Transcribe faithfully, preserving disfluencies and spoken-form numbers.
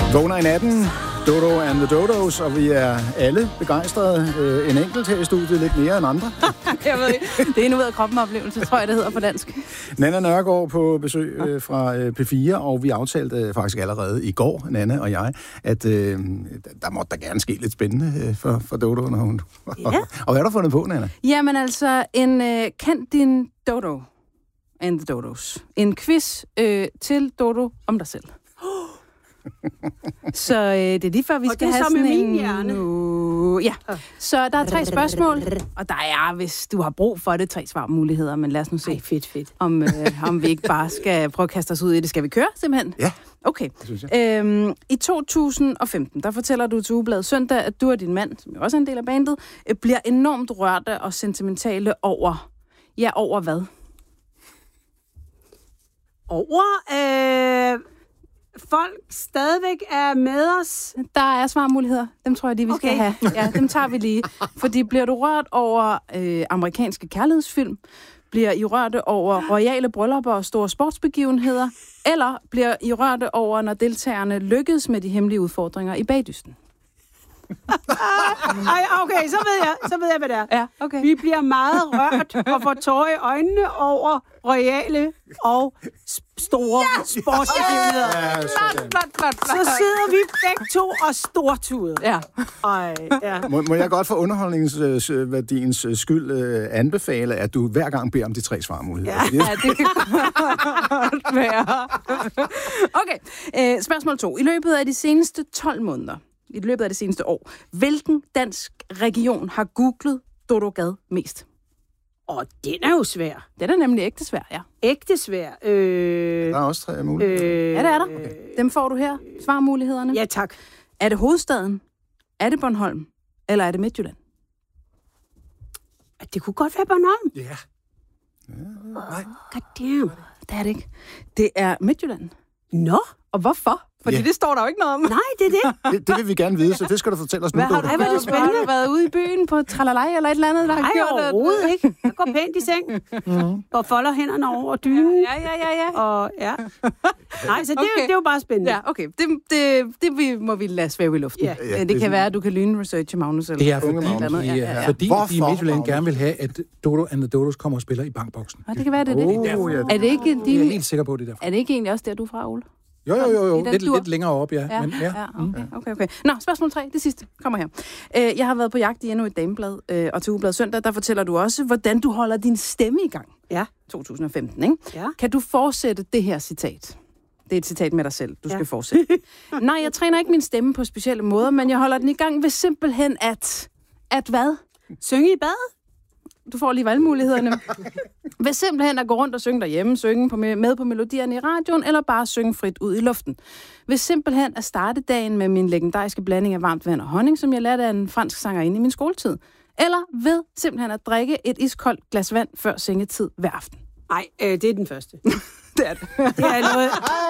Vågner i natten, Dodo and the Dodos, og vi er alle begejstrede. Øh, en enkelt her i studiet, lidt mere end andre. Jeg ved ikke. Det er en ud af kroppen-oplevelse, tror jeg, det hedder på dansk. Nanna Nørgaard på besøg øh, fra øh, P fire, og vi aftalte øh, faktisk allerede i går, Nanna og jeg, at øh, der måtte der gerne ske lidt spændende øh, for, for Dodo, når hun... Ja. og, og hvad har du fundet på, Nanna? Jamen altså, en øh, kend din Dodo and the Dodos. En quiz øh, til Dodo om dig selv. Så øh, det er lige før, vi og skal det er have så sådan med en... min hjerne. Uh, ja, så der er tre spørgsmål, og der er, hvis du har brug for det, tre svarmuligheder, men lad os nu se, Ej, fedt, fedt. Om, øh, om vi ikke bare skal prøve at kaste os ud i det. Skal vi køre, simpelthen? Ja, okay. Det synes jeg. Øhm, I to tusind og femten, der fortæller du til Ugebladet Søndag, at du og din mand, som jo også er en del af bandet, øh, bliver enormt rørte og sentimentale over... Ja, over hvad? Over... Øh... folk stadigvæk er med os. Der er svarmuligheder. Dem tror jeg, de vi okay. skal have. Ja, dem tager vi lige. Fordi bliver du rørt over øh, amerikanske kærlighedsfilm? Bliver I rørte over royale bryllupper og store sportsbegivenheder? Eller bliver I rørte over, når deltagerne lykkes med de hemmelige udfordringer i bagdysten? Ej, okay, så ved jeg, så ved jeg, hvad det er. Ja, okay. Vi bliver meget rørt og får tårer i øjnene over royale og store ja! sportsbegivenheder. Ja, flot, flot, flot, flot. Så sidder vi begge to og stortuder. Ja. Ej, ja. Må, må jeg godt for underholdningsværdiens skyld øh, anbefale, at du hver gang beder om de tre svarmuligheder? Ja, ja det kan godt være. Okay, øh, spørgsmål to. I løbet af de seneste tolv måneder, i løbet af det seneste år, hvilken dansk region har googlet Dodo Gad mest? Og den er jo svær. Den er nemlig ægte svær, ja. Ægte svær. Øh, Der er også tre muligheder. øh, Ja, det er der. Okay. Dem får du her. Svarmulighederne. Ja, tak. Er det hovedstaden? Er det Bornholm? Eller er det Midtjylland? Det kunne godt være Bornholm. Ja. ja. Nej. Goddamn. Det er det ikke. Det er Midtjylland. Nå? Og hvorfor? Fordi Ja. det står der jo ikke noget om. Nej, det er det. Det, det vil vi gerne vide, så det skal du fortælle os nu. Hvad har du, Ej, hvor er det været, spændende. har du været ude i byen på tralalaj eller et eller andet, der har Nej, gjort det? overhovedet ikke. Jeg går pænt i seng. Mm. Og folder hænderne over dynen. Ja, ja, ja, ja. Og ja. Nej, så det, Okay. okay. det er jo bare spændende. Ja, okay. Det, det, det vi, må vi lade svæve i luften. Ja. Ja, Ja, det, det kan er være, at du kan lyne researche Magnus. Eller Det er fordi, Unge et eller andet. de, Ja, ja, ja. fordi Hvorfor, de i Midtjylland Magnus? gerne vil have, at Dodo and the Dodos kommer og spiller i bankboksen. Ja, det kan være, det er det. Oh, ja. Er det ikke Jeg er din... helt sikker på, det er derfor. Er det ikke egentlig også der, du er fra, Ole? Jo, jo, jo, jo. I den Lidt, dur. lidt længere op, ja. Ja, Men, ja. ja okay, okay, okay. Nå, spørgsmål tre, det sidste, kommer her. Øh, jeg har været på jagt i endnu et dameblad, øh, og til Ugebladet Søndag, der fortæller du også, hvordan du holder din stemme i gang. Ja. to tusind og femten, ikke? Ja. Kan du fortsætte det her citat? Det er et citat med dig selv, du Ja. skal fortsætte. Nej, jeg træner ikke min stemme på specielle måder, men jeg holder den i gang ved simpelthen at... At hvad? Synge i bad? Du får lige valgmulighederne. Ved simpelthen at gå rundt og synge derhjemme, synge på, med på melodierne i radioen, eller bare synge frit ud i luften. Ved simpelthen at starte dagen med min legendariske blanding af varmt vand og honning, som jeg lærte af en fransk sangerinde i min skoletid. Eller ved simpelthen at drikke et iskoldt glas vand før sengetid hver aften. Nej, øh, det er den første. Det er det. Det er noget...